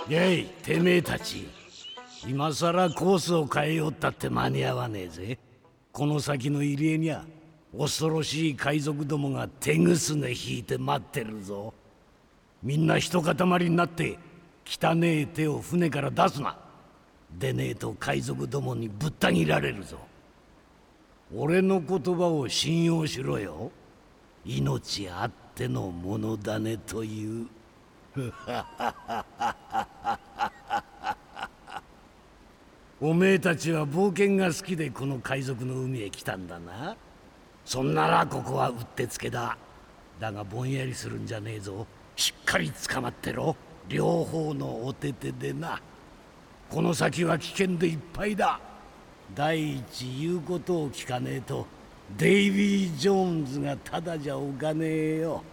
ゲイ、てめえたち。今さらコースを変えよったって間に合わねえぜ。この先の入り江にゃ恐ろしい海賊どもが手ぐすね引いて待ってるぞ。みんな一塊になって汚え手を船から出すな。でねえと海賊どもにぶった切られるぞ。俺の言葉を信用しろよ。命あってのものだねという。おめえたちは冒険が好きでこの海賊の海へ来たんだな。そんならここはうってつけだ。だがぼんやりするんじゃねえぞ。しっかり捕まってろ。両方のお手手でな。この先は危険でいっぱいだ。第一言うことを聞かねえとデイビー・ジョーンズがただじゃおかねえよ。